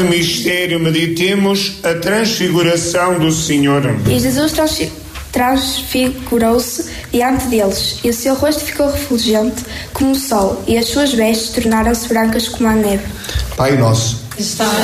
mistério, meditemos a transfiguração do Senhor. E Jesus transfigurou-se diante deles, e o seu rosto ficou refulgente como o sol, e as suas vestes tornaram-se brancas como a neve. Pai nosso, que estás